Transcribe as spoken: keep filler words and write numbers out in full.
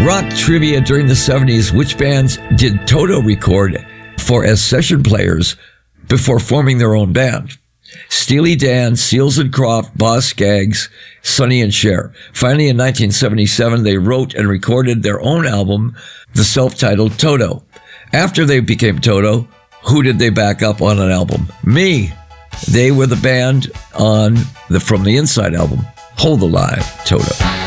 Rock trivia during the seventies. Which bands did Toto record for as session players before forming their own band? Steely Dan, Seals and Croft, Boz Scaggs, Sonny and Cher. Finally, in nineteen seventy-seven, they wrote and recorded their own album, the self-titled Toto. After they became Toto, who did they back up on an album? Me. They were the band on the From the Inside album, Hold the Line, Toto.